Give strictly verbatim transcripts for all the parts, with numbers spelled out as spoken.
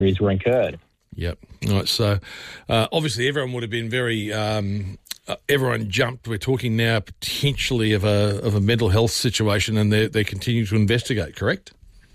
were incurred. Yep. All right. So, uh, obviously, everyone would have been very. Um, uh, everyone jumped. We're talking now potentially of a of a mental health situation, and they they continue to investigate. Correct?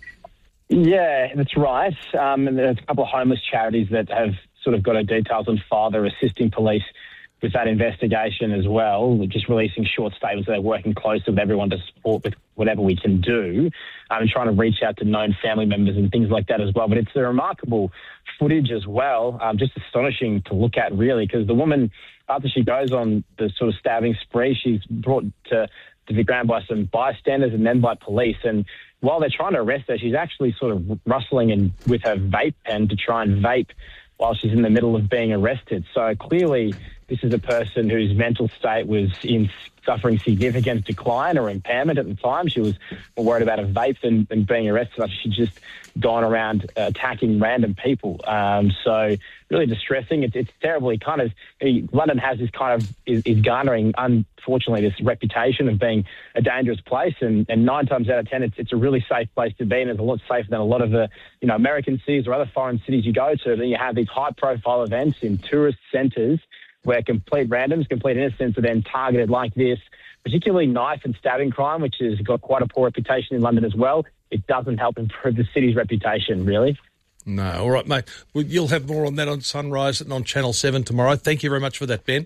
Yeah, that's right. Um, and there's a couple of homeless charities that have sort of got our details on file. They're assisting police with that investigation as well. We're just releasing short statements. They're working closely with everyone to support with whatever we can do, um, and trying to reach out to known family members and things like that as well. But it's a remarkable footage as well, um, just astonishing to look at, really, because the woman, after she goes on the sort of stabbing spree, she's brought to, to the ground by some bystanders and then by police. And while they're trying to arrest her, she's actually sort of rustling in with her vape pen to try and vape while she's in the middle of being arrested. So clearly this is a person whose mental state was in suffering significant decline or impairment at the time. She was more worried about a vape than, than being arrested after she'd just gone around uh, attacking random people. Um, so really distressing. It's, it's terribly kind of, London has this kind of, is, is garnering, unfortunately, this reputation of being a dangerous place. And, and nine times out of ten, it's, it's a really safe place to be, and it's a lot safer than a lot of the, you know, American cities or other foreign cities you go to. Then you have these high-profile events in tourist centres where complete randoms, complete innocents are then targeted like this, particularly knife and stabbing crime, which has got quite a poor reputation in London as well. It doesn't help improve the city's reputation, really. No. All right, mate. Well, you'll have more on that on Sunrise and on Channel seven tomorrow. Thank you very much for that, Ben.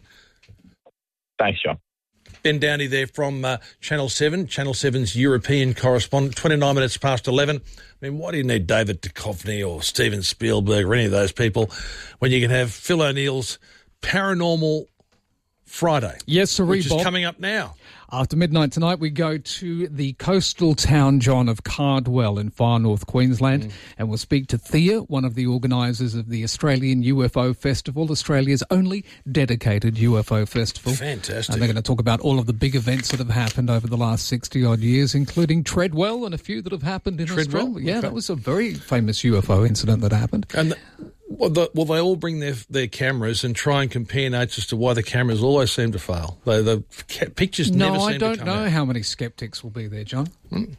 Thanks, John. Ben Downey there from uh, Channel seven, Channel seven's European correspondent, twenty-nine minutes past eleven. I mean, why do you need David Duchovny or Steven Spielberg or any of those people when you can have Phil O'Neill's Paranormal Friday? Yes, sir, which Bob. is coming up now. After midnight tonight, we go to the coastal town, John, of Cardwell in far north Queensland, mm. and we'll speak to Thea, one of the organisers of the Australian U F O Festival, Australia's only dedicated U F O festival. Fantastic. And they're going to talk about all of the big events that have happened over the last sixty-odd years, including Treadwell and a few that have happened in Treadwell? Australia. Yeah, okay. That was a very famous U F O incident that happened. And the, Well, the, well, they all bring their their cameras and try and compare notes as to why the cameras always seem to fail. The, the ca- pictures no, never seem I to don't come know out. how many sceptics will be there, John. Mm.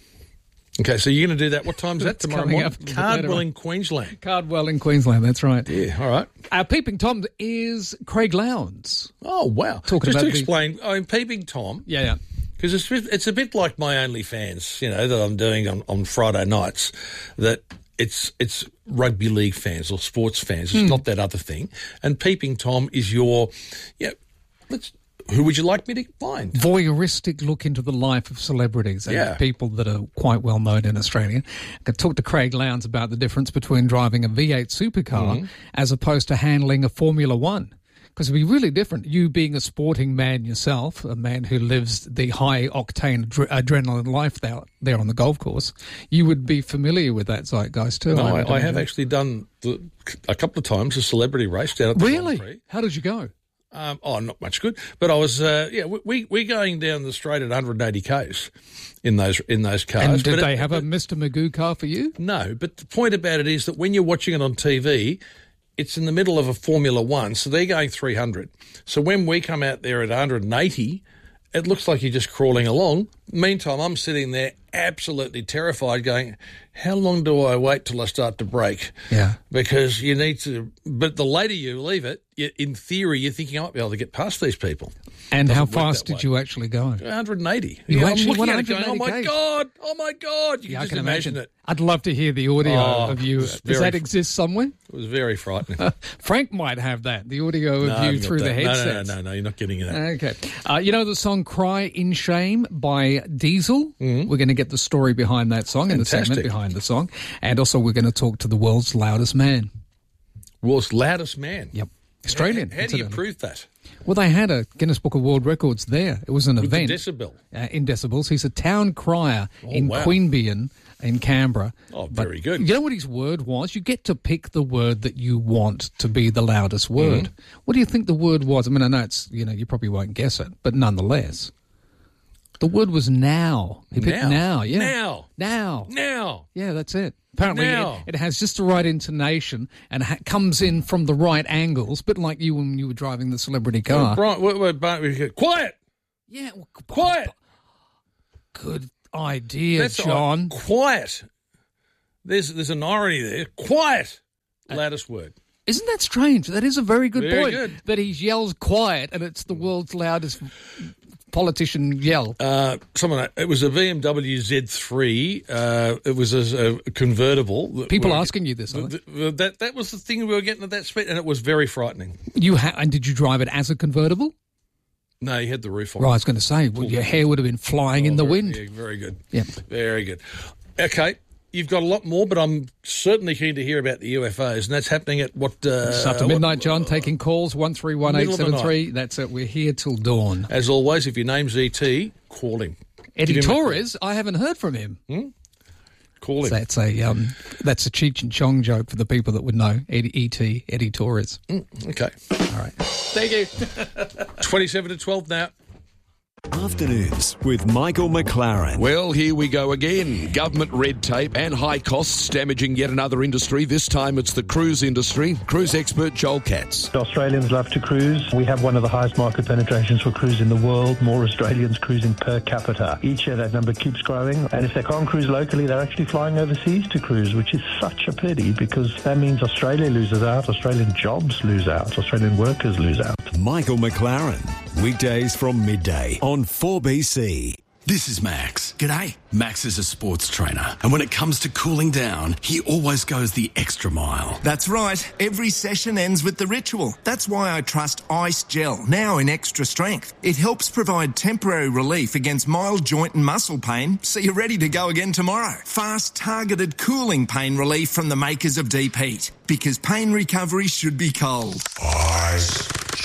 Okay, so you're going to do that. What time's that tomorrow coming morning? up a bit Cardwell later in Queensland. Cardwell in Queensland, that's right. Yeah, all right. Our Peeping Tom is Craig Lowndes. Oh, wow. Talking Just about to the- explain, I'm Peeping Tom. Yeah, yeah. Because it's, it's a bit like my OnlyFans, you know, that I'm doing on, on Friday nights, that it's it's rugby league fans or sports fans. It's Hmm. not that other thing. And Peeping Tom is your, yeah, let's, who would you like me to find? Voyeuristic look into the life of celebrities and Yeah. people that are quite well known in Australia. I could talk to Craig Lowndes about the difference between driving a V eight supercar Mm-hmm. as opposed to handling a Formula One. Because it'd be really different. You being a sporting man yourself, a man who lives the high-octane adre- adrenaline life there, there on the golf course, you would be familiar with that zeitgeist too. No, I, I, would I have imagine. actually done the, a couple of times a celebrity race down at the Grand Really? Prix. How did you go? Um, oh, not much good. But I was, uh, yeah, we, we're going down the straight at one hundred eighty kays in those in those cars. And did But they it- have but- a Mister Magoo car for you? No, but the point about it is that when you're watching it on T V, it's in the middle of a Formula One, so they're going three hundred. So when we come out there at one hundred eighty, it looks like you're just crawling along. Meantime, I'm sitting there absolutely terrified going, how long do I wait till I start to brake? Yeah. Because you need to, but the later you leave it, you, in theory, you're thinking, I might be able to get past these people. And Doesn't how work fast that did way. you actually go? one hundred eighty. You Yeah, I'm actually looking went at it going, oh my one hundred eighty God, oh my God. You Yeah, can I just can imagine, imagine it. I'd love to hear the audio Oh, of you. it's Does very- that exist somewhere? It was very frightening. Frank might have that, the audio of No, I you haven't got through the that. No, headset. No, no, no, no, you're not getting that. Okay. Uh, you know the song Cry in Shame by Diesel? Mm-hmm. We're going to get the story behind that song and the segment Fantastic. behind the song. And also we're going to talk to the world's loudest man. World's loudest man. Yep. Australian. How, how do you incidentally. prove that? Well, they had a Guinness Book of World Records there. It was an With event. the decibel. Uh, in decibels. He's a town crier Oh, in wow. Queanbeyan in Canberra. Oh, But very good. You know what his word was? You get to pick the word that you want to be the loudest word. Mm-hmm. What do you think the word was? I mean, I know it's, you know, you probably won't guess it, but nonetheless. The word was now. He picked Now. now, yeah. Now. Now. Now. Yeah, that's it. Apparently Now. it, it has just the right intonation and ha- comes in from the right angles, a bit like you when you were driving the celebrity car. Right, wait, wait, but we get- quiet. Yeah. Well, Quiet. Good idea, That's John. uh, quiet. There's there's an irony there. Quiet. Loudest word. Isn't that strange? That is a very good Very point. good. That he yells quiet and it's the world's loudest politician yell. Uh, someone, it was a V M W Z three. Uh, it was a, a convertible. People We're- asking you this, are they? th- th- that that was the thing we were getting at that speed, and it was very frightening. You ha- and did you drive it as a convertible? No, he had the roof on. Right, I was going to say, well, your hair would have been flying in the very, wind. Yeah, very good. Yeah. Very good. Okay, you've got a lot more, but I'm certainly keen to hear about the U F Os, and that's happening at what... Uh, It's after what- midnight, John, taking calls, one three one eight seven three. Middle That's it. We're here till dawn. As always, if your name's E T, call him. Eddie Give him a- Torres, I haven't heard from him. Call him. That's a um, that's a Cheech and Chong joke for the people that would know. Eddie, E T, Eddie Torres. Okay. All right. Thank you. twenty-seven to twelve now. Afternoons with Michael McLaren. Well, here we go again. Government red tape and high costs damaging yet another industry. This time it's the cruise industry. Cruise expert Joel Katz. Australians love to cruise. We have one of the highest market penetrations for cruise in the world. More Australians cruising per capita. Each year that number keeps growing. And if they can't cruise locally, they're actually flying overseas to cruise, which is such a pity because that means Australia loses out, Australian jobs lose out, Australian workers lose out. Michael McLaren. Weekdays from midday on four B C. This is Max. G'day. Max is a sports trainer, and when it comes to cooling down, he always goes the extra mile. That's right. Every session ends with the ritual. That's why I trust Ice Gel, now in extra strength. It helps provide temporary relief against mild joint and muscle pain, so you're ready to go again tomorrow. Fast, targeted cooling pain relief from the makers of Deep Heat, because pain recovery should be cold. Ice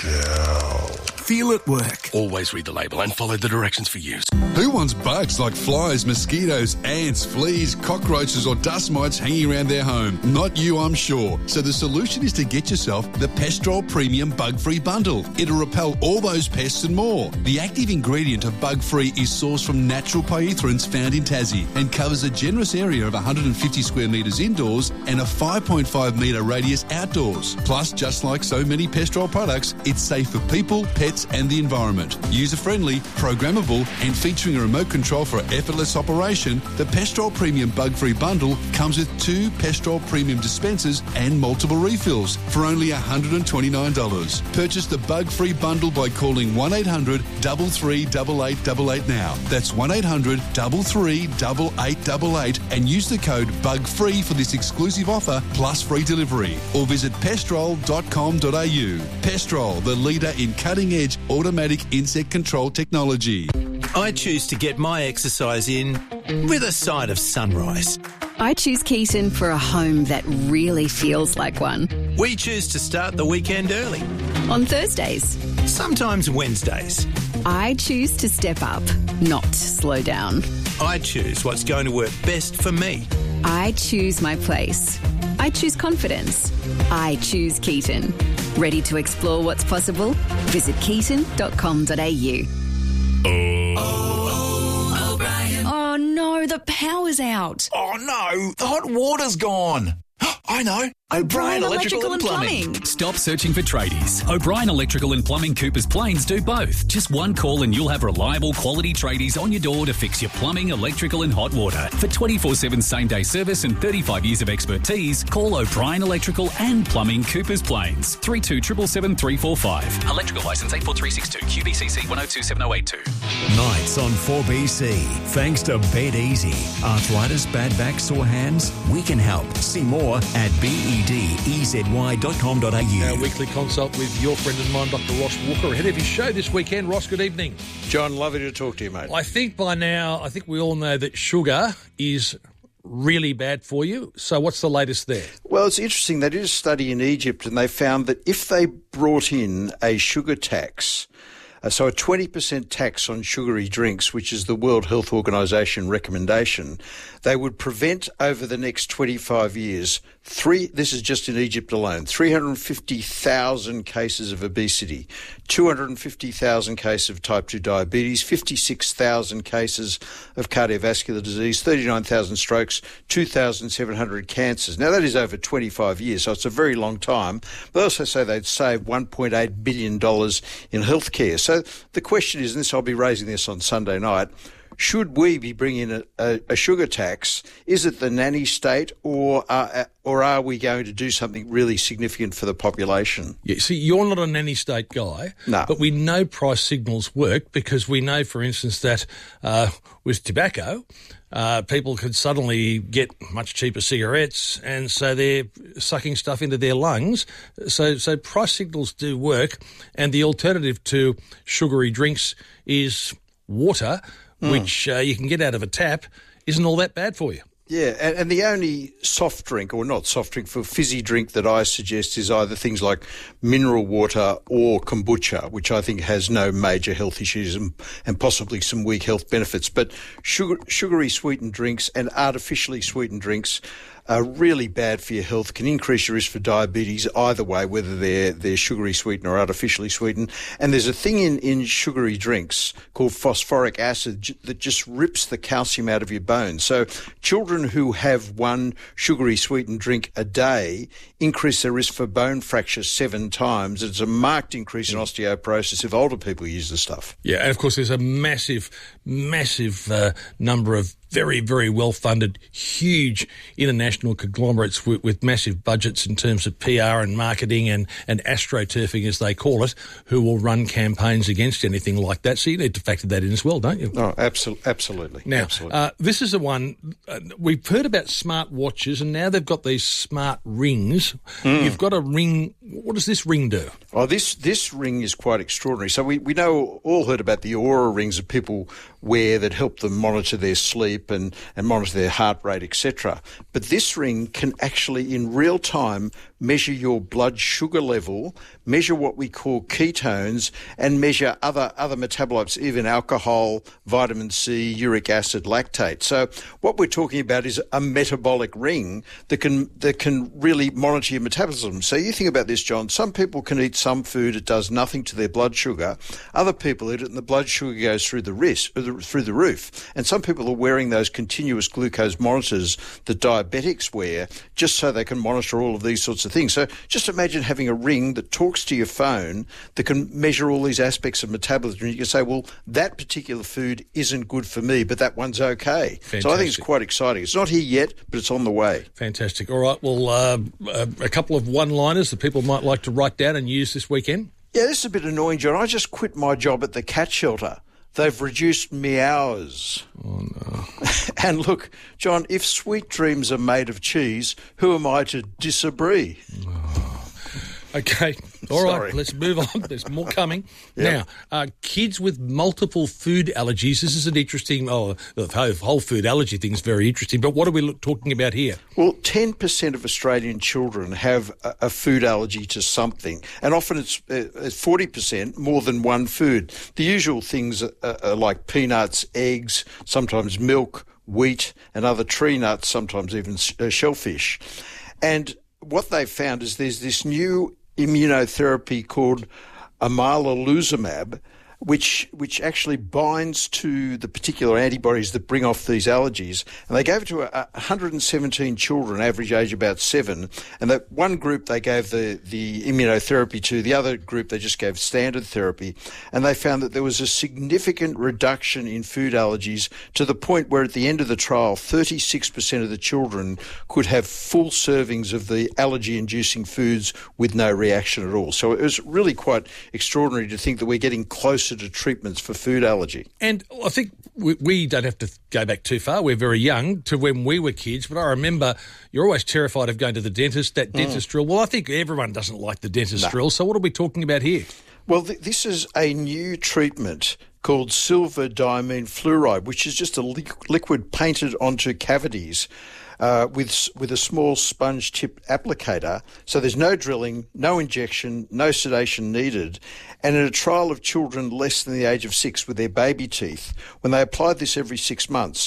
Gel. Feel it work. Always read the label and follow the directions for use. Who wants bugs like flies, mosquitoes, ants, fleas, cockroaches or dust mites hanging around their home? Not you, I'm sure. So the solution is to get yourself the Pestrol Premium Bug-Free Bundle. It'll repel all those pests and more. The active ingredient of Bug-Free is sourced from natural pyrethroids found in Tassie and covers a generous area of one hundred fifty square metres indoors and a five point five metre radius outdoors. Plus, just like so many Pestrol products, it's safe for people, pets and the environment. User-friendly, programmable and featuring a remote control for effortless operation, the Pestrol Premium Bug-Free Bundle comes with two Pestrol Premium dispensers and multiple refills for only one hundred twenty-nine dollars. Purchase the Bug-Free Bundle by calling one eight hundred, three three eight eight eight eight now. That's one eight hundred, three three eight eight eight eight and use the code BUGFREE for this exclusive offer plus free delivery. Or visit pestrol dot com dot a u. Pestrol, the leader in cutting-edge automatic insect control technology. I choose to get my exercise in with a side of sunrise. I choose Keaton for a home that really feels like one. We choose to start the weekend early. On Thursdays. Sometimes Wednesdays. I choose to step up, not slow down. I choose what's going to work best for me. I choose my place. I choose confidence. I choose Keaton. Ready to explore what's possible? Visit keaton dot com dot a u. Oh, oh, O'Brien. Oh no, the power's out. Oh no, the hot water's gone. I know. O'Brien Electrical, Electrical and Plumbing. Plumbing. Stop searching for tradies. O'Brien Electrical and Plumbing Coopers Plains do both. Just one call and you'll have reliable quality tradies on your door to fix your plumbing, electrical and hot water. For twenty-four seven same-day service and thirty-five years of expertise, call O'Brien Electrical and Plumbing Coopers Plains. three two seven seven three four five. Electrical licence eight four three six two. Q B C C one oh two seven oh eight two. Nights on four B C. Thanks to Bed Easy. Arthritis, bad back, sore hands? We can help. See more at B E D E Z Y dot com dot a u. Our weekly consult with your friend and mine, Doctor Ross Walker, ahead of his show this weekend. Ross, good evening. John, lovely to talk to you, mate. I think by now, I think we all know that sugar is really bad for you. So what's the latest there? Well, it's interesting. They did a study in Egypt and they found that if they brought in a sugar tax, uh, so a twenty percent tax on sugary drinks, which is the World Health Organization recommendation, they would prevent over the next twenty-five years, three, this is just in Egypt alone, three hundred fifty thousand cases of obesity, two hundred fifty thousand cases of type two diabetes, fifty-six thousand cases of cardiovascular disease, thirty-nine thousand strokes, two thousand seven hundred cancers. Now, that is over twenty-five years, so it's a very long time. But they also say they'd save one point eight billion dollars in healthcare. So the question is, and this, I'll be raising this on Sunday night, should we be bringing a, a, a sugar tax? Is it the nanny state, or are, or are we going to do something really significant for the population? Yeah, see, you're not a nanny state guy, no. But we know price signals work because we know, for instance, that uh, with tobacco, uh, people could suddenly get much cheaper cigarettes, and so they're sucking stuff into their lungs. So, so price signals do work, and the alternative to sugary drinks is water, mm. which uh, you can get out of a tap, isn't all that bad for you. Yeah, and, and the only soft drink, or not soft drink, for fizzy drink that I suggest is either things like mineral water or kombucha, which I think has no major health issues and, and possibly some weak health benefits. But sugar, sugary sweetened drinks and artificially sweetened drinks are really bad for your health, can increase your risk for diabetes either way, whether they're they're sugary sweetened or artificially sweetened. And there's a thing in, in sugary drinks called phosphoric acid that just rips the calcium out of your bones. So children who have one sugary sweetened drink a day increase their risk for bone fracture seven times. It's a marked increase in osteoporosis if older people use the stuff. Yeah, and of course there's a massive, massive uh, number of very, very well-funded, huge international conglomerates with, with massive budgets in terms of P R and marketing and, and astroturfing, as they call it, who will run campaigns against anything like that. So you need to factor that in as well, don't you? Oh, absolutely. Absolutely. Now, absolutely. Uh, this is the one, uh, we've heard about smart watches, and now they've got these smart rings. Mm. You've got a ring. What does this ring do? Oh, this, this ring is quite extraordinary. So we, we know, all heard about the Oura rings that people wear that help them monitor their sleep and, and monitor their heart rate, et cetera. But this ring can actually, in real time, measure your blood sugar level, measure what we call ketones, and measure other, other metabolites, even alcohol, vitamin C, uric acid, lactate. So what we're talking about is a metabolic ring that can that can really monitor your metabolism. So you think about this, John. Some people can eat some food, it does nothing to their blood sugar. Other people eat it and the blood sugar goes through the wrist, through the roof. And some people are wearing those continuous glucose monitors that diabetics wear just so they can monitor all of these sorts of things. So just imagine having a ring that talks to your phone that can measure all these aspects of metabolism. You can say, well, that particular food isn't good for me, but that one's okay. Fantastic. So I think it's quite exciting. It's not here yet, but it's on the way. Fantastic. All right, well, uh, a couple of one-liners that people might like to write down and use this weekend. Yeah, this is a bit annoying, John. I just quit my job at the cat shelter. They've reduced me hours. Oh, no. And look, John, if sweet dreams are made of cheese, who am I to disagree? Oh. Okay, all Sorry. right, let's move on. There's more coming. Yep. Now, uh, kids with multiple food allergies, this is an interesting, oh, the whole food allergy thing is very interesting, but what are we look, talking about here? Well, ten percent of Australian children have a, a food allergy to something, and often it's uh, forty percent more than one food. The usual things are, are like peanuts, eggs, sometimes milk, wheat, and other tree nuts, sometimes even uh, shellfish. And what they've found is there's this new immunotherapy called omalizumab, which which actually binds to the particular antibodies that bring off these allergies. And they gave it to one hundred seventeen children, average age about seven. And that one group they gave the, the immunotherapy to, the other group they just gave standard therapy. And they found that there was a significant reduction in food allergies to the point where at the end of the trial, thirty-six percent of the children could have full servings of the allergy-inducing foods with no reaction at all. So it was really quite extraordinary to think that we're getting closer to treatments for food allergy. And I think we, we don't have to go back too far. We're very young to when we were kids, but I remember you're always terrified of going to the dentist, that dentist mm. drill. Well, I think everyone doesn't like the dentist no. drill, so what are we talking about here? Well, th- this is a new treatment called silver diamine fluoride, which is just a li- liquid painted onto cavities Uh, with with a small sponge tip applicator. So there's no drilling, no injection, no sedation needed. And in a trial of children less than the age of six with their baby teeth, when they applied this every six months,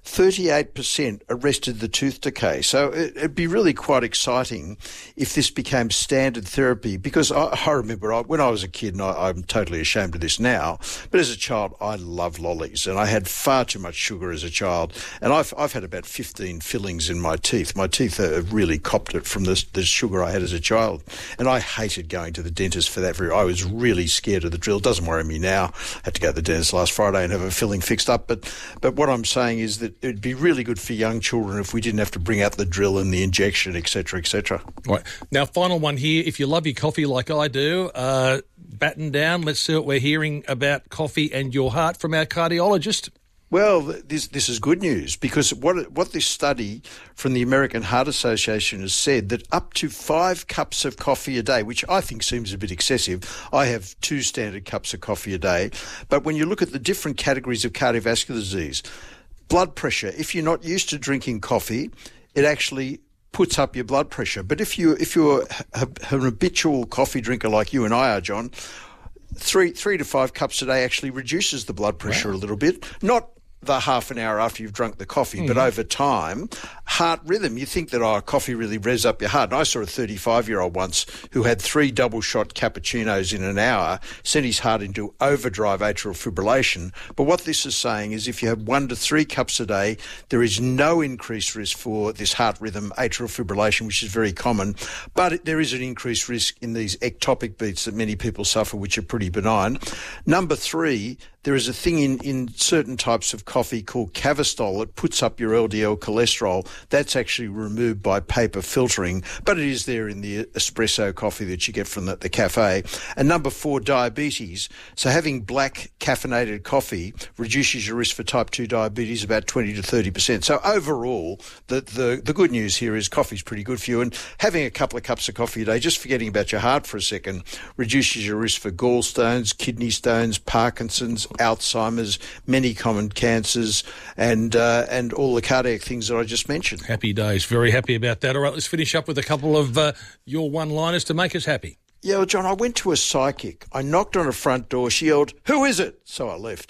thirty-eight percent arrested the tooth decay. So it, it'd be really quite exciting if this became standard therapy, because I, I remember I, when I was a kid, and I, I'm totally ashamed of this now, but as a child, I loved lollies, and I had far too much sugar as a child, and I've, I've had about fifteen fillings in my teeth. My teeth have really copped it from the, the sugar I had as a child, and I hated going to the dentist for that. Very, I was really scared of the drill. It doesn't worry me now. I had to go to the dentist last Friday and have a filling fixed up, but but what I'm saying is that it'd be really good for young children if we didn't have to bring out the drill and the injection, et cetera, et cetera. Right. Now, final one here. If you love your coffee like I do, uh, batten down. Let's see what we're hearing about coffee and your heart from our cardiologist. Well, this this is good news, because what what this study from the American Heart Association has said, that up to five cups of coffee a day, which I think seems a bit excessive. I have two standard cups of coffee a day. But when you look at the different categories of cardiovascular disease, blood pressure, if you're not used to drinking coffee, it actually puts up your blood pressure. But if you if you're an habitual coffee drinker like you and I are, John, three three to five cups a day actually reduces the blood pressure wow. a little bit. Not the half an hour after you've drunk the coffee, mm. but over time, heart rhythm. You think that, oh, coffee really revs up your heart. And I saw a thirty-five-year-old once who had three double-shot cappuccinos in an hour, sent his heart into overdrive atrial fibrillation. But what this is saying is if you have one to three cups a day, there is no increased risk for this heart rhythm, atrial fibrillation, which is very common. But there is an increased risk in these ectopic beats that many people suffer, which are pretty benign. Number three, there is a thing in, in certain types of coffee called Cavestol. It puts up your L D L cholesterol. That's actually removed by paper filtering, but it is there in the espresso coffee that you get from the, the cafe. And number four, diabetes. So having black caffeinated coffee reduces your risk for type two diabetes about twenty to thirty percent. So overall, the, the, the good news here is coffee's pretty good for you. And having a couple of cups of coffee a day, just forgetting about your heart for a second, reduces your risk for gallstones, kidney stones, Parkinson's, Alzheimer's, many common cancers, and uh, and all the cardiac things that I just mentioned. Happy days. Very happy about that. All right, let's finish up with a couple of uh, your one-liners to make us happy. Yeah, well, John, I went to a psychic. I knocked on a front door. She yelled, "Who is it?" So I left.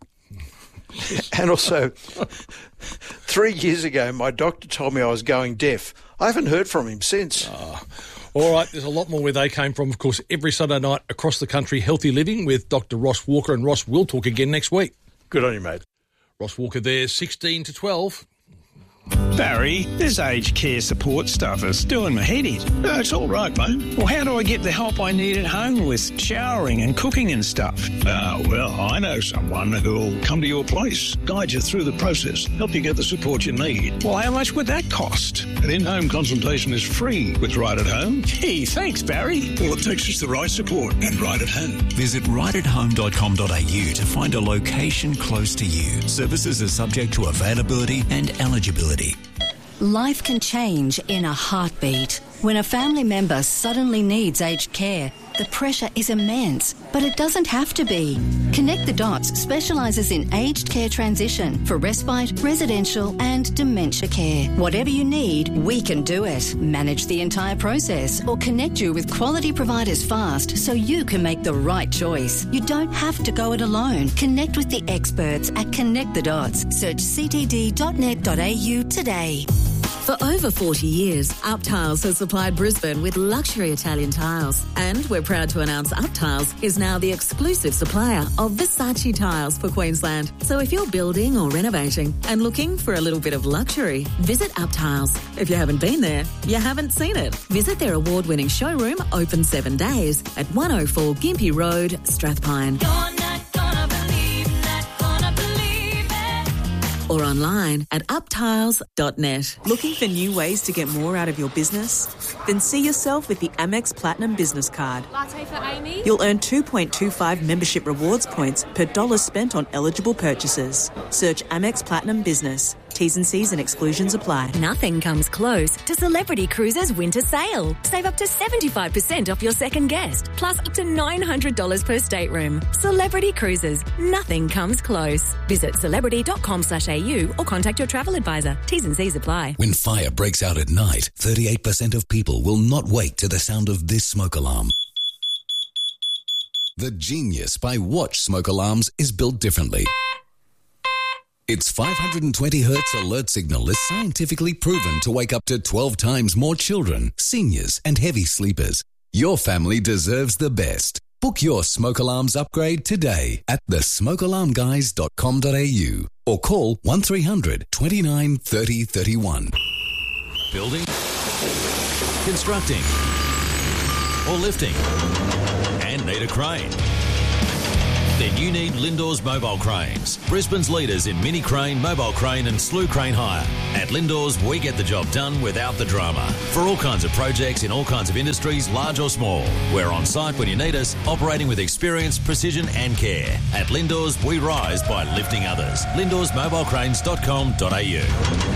And also, three years ago, my doctor told me I was going deaf. I haven't heard from him since. Oh. All right, there's a lot more where they came from. Of course, every Sunday night across the country, Healthy Living with Doctor Ross Walker. And Ross will talk again next week. Good on you, mate. Ross Walker there, sixteen to twelve. Barry, this aged care support stuff is doing my head in. No, it's all right, mate. Well, how do I get the help I need at home with showering and cooking and stuff? Ah, uh, well, I know someone who'll come to your place, guide you through the process, help you get the support you need. Well, how much would that cost? An in-home consultation is free with Right at Home. Gee, thanks, Barry. All it takes is the right support and Right at Home. Visit right at home dot com dot a u to find a location close to you. Services are subject to availability and eligibility. Life can change in a heartbeat. When a family member suddenly needs aged care, the pressure is immense, but it doesn't have to be. Connect the Dots specialises in aged care transition for respite, residential and dementia care. Whatever you need, we can do it. Manage the entire process or connect you with quality providers fast so you can make the right choice. You don't have to go it alone. Connect with the experts at Connect the Dots. Search c t d dot net dot a u today. For over forty years, Up Tiles has supplied Brisbane with luxury Italian tiles. And we're proud to announce Up Tiles is now the exclusive supplier of Versace tiles for Queensland. So if you're building or renovating and looking for a little bit of luxury, visit Up Tiles. If you haven't been there, you haven't seen it. Visit their award-winning showroom, open seven days, at one oh four Gympie Road, Strathpine. Or online at up tiles dot net. Looking for new ways to get more out of your business? Then see yourself with the Amex Platinum Business Card. Latte for Amy? You'll earn two point two five membership rewards points per dollar spent on eligible purchases. Search Amex Platinum Business. T's and C's and exclusions apply. Nothing comes close to Celebrity Cruises Winter Sale. Save up to seventy-five percent off your second guest, plus up to nine hundred dollars per stateroom. Celebrity Cruises. Nothing comes close. Visit celebrity dot com slash a u or contact your travel advisor. T's and C's apply. When fire breaks out at night, thirty-eight percent of people will not wake to the sound of this smoke alarm. The Genius by Watch smoke alarms is built differently. Its five hundred twenty hertz alert signal is scientifically proven to wake up to twelve times more children, seniors and heavy sleepers. Your family deserves the best. Book your smoke alarms upgrade today at the smoke alarm guys dot com dot a u or call one three hundred twenty-nine thirty thirty-one. Building, constructing, or lifting, and need a crane? Then you need Lindor's Mobile Cranes, Brisbane's leaders in mini crane, mobile crane and slew crane hire. At Lindor's, we get the job done without the drama. For all kinds of projects in all kinds of industries, large or small. We're on site when you need us, operating with experience, precision and care. At Lindor's, we rise by lifting others. Lindors Mobile Cranes dot com dot a u.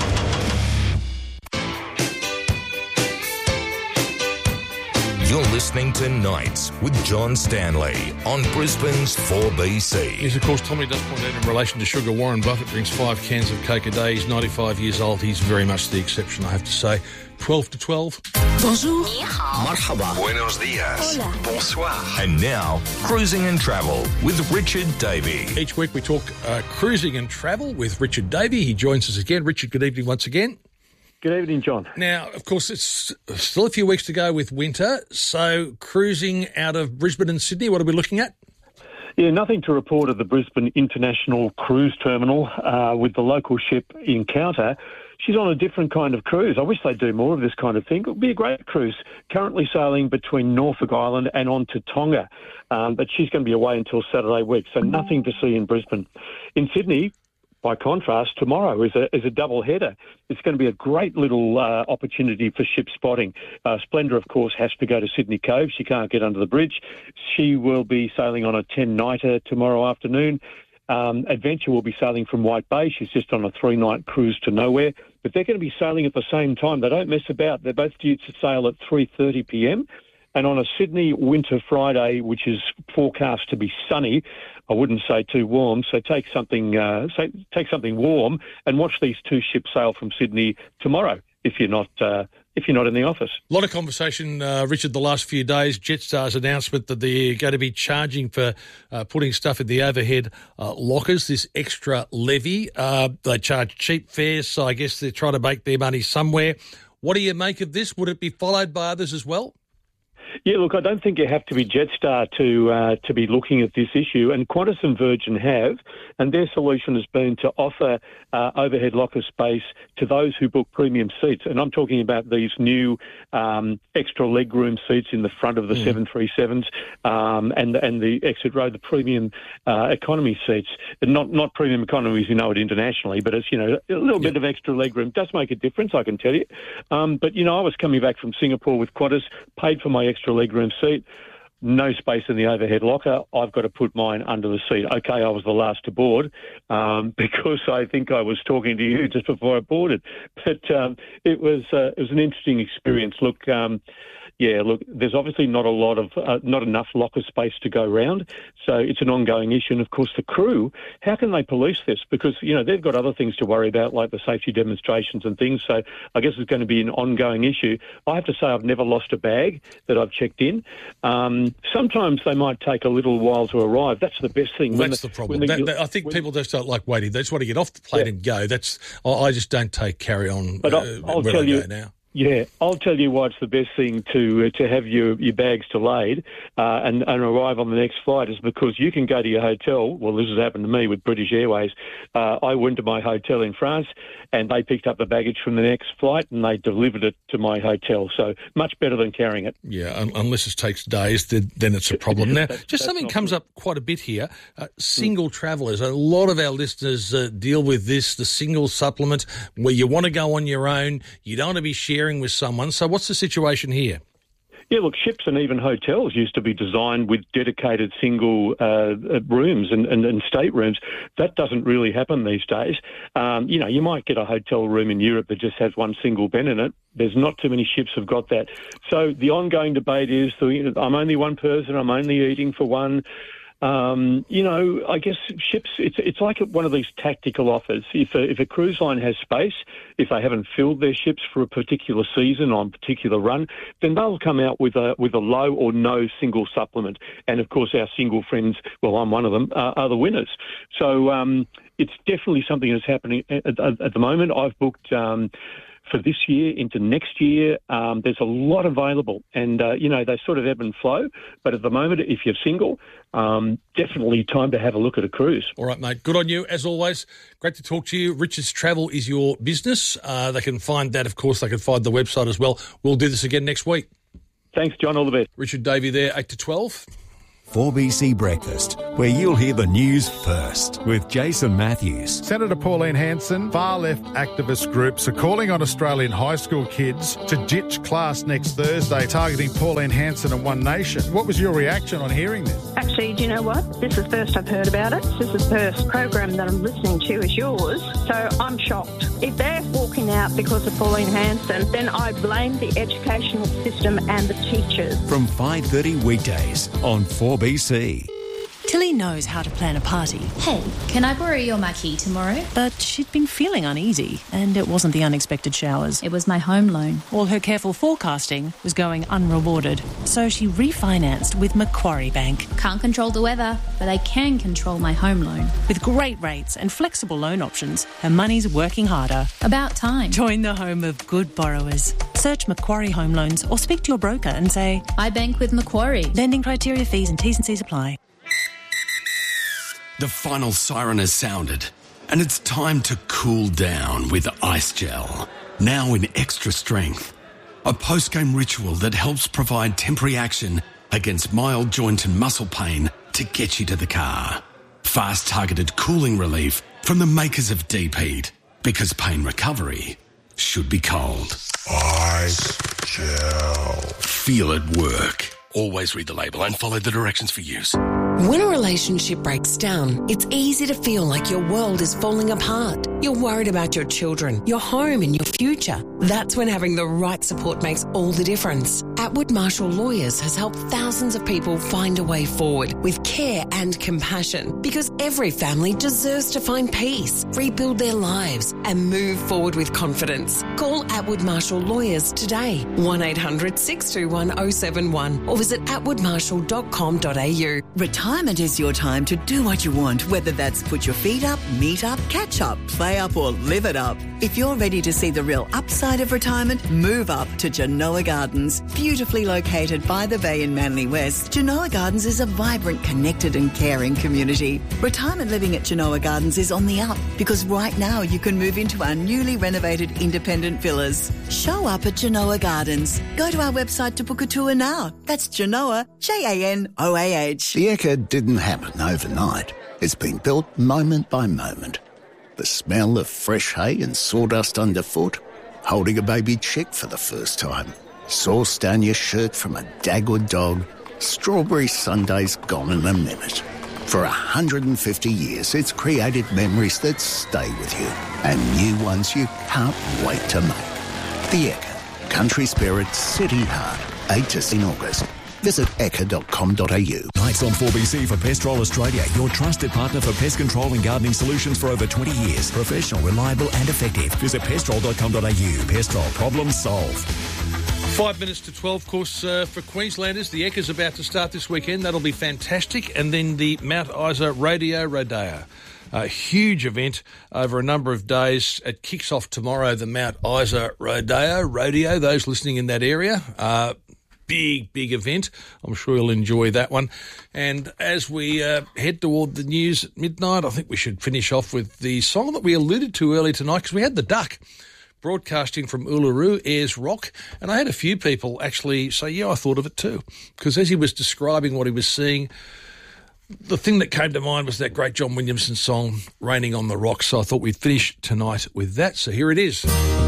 You're listening to Nights with John Stanley on Brisbane's four B C. Yes, of course, Tommy does point out in relation to sugar, Warren Buffett drinks five cans of Coke a day. He's ninety-five years old. He's very much the exception, I have to say. twelve to twelve. Bonjour. Marhaba. Buenos dias. Hola. Bonsoir. And now, Cruising and Travel with Richard Davey. Each week we talk uh, cruising and travel with Richard Davey. He joins us again. Richard, good evening once again. Good evening, John. Now, of course, it's still a few weeks to go with winter, so cruising out of Brisbane and Sydney, what are we looking at? Yeah, nothing to report at the Brisbane International Cruise Terminal uh, with the local ship Encounter. She's on a different kind of cruise. I wish they'd do more of this kind of thing. It would be a great cruise. Currently sailing between Norfolk Island and on to Tonga, um, but she's going to be away until Saturday week, so nothing to see in Brisbane. In Sydney, by contrast, tomorrow is a is a double header. It's going to be a great little uh, opportunity for ship spotting. Uh, Splendour, of course, has to go to Sydney Cove. She can't get under the bridge. She will be sailing on a ten-nighter tomorrow afternoon. Um, Adventure will be sailing from White Bay. She's just on a three-night cruise to nowhere. But they're going to be sailing at the same time. They don't mess about. They're both due to sail at three thirty p m. And on a Sydney winter Friday, which is forecast to be sunny, I wouldn't say too warm, so take something uh, say, take something warm and watch these two ships sail from Sydney tomorrow if you're not uh, if you're not in the office. A lot of conversation, uh, Richard, the last few days. Jetstar's announcement that they're going to be charging for uh, putting stuff in the overhead uh, lockers, this extra levy. Uh, they charge cheap fares, so I guess they're trying to make their money somewhere. What do you make of this? Would it be followed by others as well? Yeah, look, I don't think you have to be Jetstar to uh, to be looking at this issue, and Qantas and Virgin have, and their solution has been to offer uh, overhead locker space to those who book premium seats, and I'm talking about these new um, extra legroom seats in the front of the mm. seven thirty-sevens um, and and the exit row, the premium uh, economy seats, not not premium economy as you know it internationally, but it's, you know, a little yep. bit of extra legroom does make a difference, I can tell you. Um, but, you know, I was coming back from Singapore with Qantas, paid for my extra legroom seat, no space in the overhead locker. I've got to put mine under the seat. Okay, I was the last to board um, because I think I was talking to you just before I boarded. But um, it was uh, it was an interesting experience. Look, um, yeah, look, there's obviously not a lot of, uh, not enough locker space to go round. So it's an ongoing issue. And of course, the crew, how can they police this? Because, you know, they've got other things to worry about, like the safety demonstrations and things. So I guess it's going to be an ongoing issue. I have to say I've never lost a bag that I've checked in. Um, sometimes they might take a little while to arrive. That's the best thing. Well, that's the, the problem. The, that, that, I think when, people just don't like waiting. They just want to get off the plane yeah. and go. That's I, I just don't take carry on but uh, I'll, I'll where tell I you, go now. Yeah, I'll tell you why it's the best thing to uh, to have your, your bags delayed uh, and, and arrive on the next flight is because you can go to your hotel. Well, this has happened to me with British Airways. Uh, I went to my hotel in France and they picked up the baggage from the next flight and they delivered it to my hotel. So much better than carrying it. Yeah, un- unless it takes days, then, then it's a problem. Now, just something comes good. up quite a bit here. Uh, single mm. travellers. A lot of our listeners uh, deal with this, the single supplement, where you want to go on your own, you don't want to be sharing with someone. So what's the situation here? Yeah, look, ships and even hotels used to be designed with dedicated single uh, rooms and, and, and staterooms. That doesn't really happen these days. Um, you know, you might get a hotel room in Europe that just has one single bed in it. There's not too many ships have got that. So the ongoing debate is, I'm only one person, I'm only eating for one. Um, you know, I guess ships, it's it's like one of these tactical offers. If a, if a cruise line has space, if they haven't filled their ships for a particular season on a particular run, then they'll come out with a with a low or no single supplement. And, of course, our single friends, well, I'm one of them, uh, are the winners. So, um, it's definitely something that's happening at, at, at the moment. I've booked um, for this year into next year. Um, there's a lot available, and uh, you know they sort of ebb and flow. But at the moment, if you're single, um, definitely time to have a look at a cruise. All right, mate. Good on you as always. Great to talk to you. Richard's Travel is your business. Uh, they can find that, of course. They can find the website as well. We'll do this again next week. Thanks, John. All the best. Richard Davey there, eight to twelve. four B C Breakfast, where you'll hear the news first with Jason Matthews. Senator Pauline Hanson, far-left activist groups are calling on Australian high school kids to ditch class next Thursday, targeting Pauline Hanson and One Nation. What was your reaction on hearing this? Actually, do you know what? This is the first I've heard about it. This is the first program that I'm listening to is yours, so I'm shocked. If they're walking out because of Pauline Hanson, then I blame the educational system and the teachers. From five thirty weekdays on four B C. Tilly knows how to plan a party. Hey, can I borrow your marquee tomorrow? But she'd been feeling uneasy, and it wasn't the unexpected showers. It was my home loan. All her careful forecasting was going unrewarded, so she refinanced with Macquarie Bank. Can't control the weather, but I can control my home loan. With great rates and flexible loan options, her money's working harder. About time. Join the home of good borrowers. Search Macquarie Home Loans or speak to your broker and say, I bank with Macquarie. Lending criteria, fees and T's and C's apply. The final siren has sounded, and it's time to cool down with Ice Gel, now in extra strength. A post-game ritual that helps provide temporary action against mild joint and muscle pain to get you to the car. Fast targeted cooling relief from the makers of Deep Heat, because pain recovery should be cold. Ice Gel. Feel it work. Always read the label and follow the directions for use. When a relationship breaks down, it's easy to feel like your world is falling apart. You're worried about your children, your home and your future. That's when having the right support makes all the difference. Atwood Marshall Lawyers has helped thousands of people find a way forward with care and compassion, because every family deserves to find peace, rebuild their lives and move forward with confidence. Call Atwood Marshall Lawyers today, one eight hundred six two one oh seven one, or visit atwood marshall dot com dot a u. Retirement is your time to do what you want, whether that's put your feet up, meet up, catch up, play up or live it up. If you're ready to see the real upside of retirement, move up to Genoa Gardens. Beautifully located by the bay in Manly West, Genoa Gardens is a vibrant, connected and caring community. Retirement living at Genoa Gardens is on the up, because right now you can move into our newly renovated independent villas. Show up at Genoa Gardens. Go to our website to book a tour now. That's Genoa, J A N O A H. The Ekka didn't happen overnight. It's been built moment by moment. The smell of fresh hay and sawdust underfoot, holding a baby chick for the first time, sauce down your shirt from a Dagwood dog, strawberry sundaes gone in a minute. For one hundred fifty years, it's created memories that stay with you, and new ones you can't wait to make. The Ekka, country spirit, city heart, eight to in August. Visit ekka dot com dot a u. Nights on four B C for Pestrol Australia, your trusted partner for pest control and gardening solutions for over twenty years. Professional, reliable and effective. Visit pestrol dot com dot a u. Pestrol, problem solved. Five minutes to twelve, of course, uh, for Queenslanders. The Ekka's about to start this weekend. That'll be fantastic. And then the Mount Isa Rodeo Rodeo. A huge event over a number of days. It kicks off tomorrow, the Mount Isa Rodeo. Rodeo, those listening in that area. Uh, big, big event. I'm sure you'll enjoy that one. And as we uh, head toward the news at midnight, I think we should finish off with the song that we alluded to early tonight, because we had the Duck broadcasting from Uluru, Ayers Rock, and I had a few people actually say, yeah, I thought of it too, because as he was describing what he was seeing, the thing that came to mind was that great John Williamson song, Raining on the Rocks. So I thought we'd finish tonight with that. So here it is.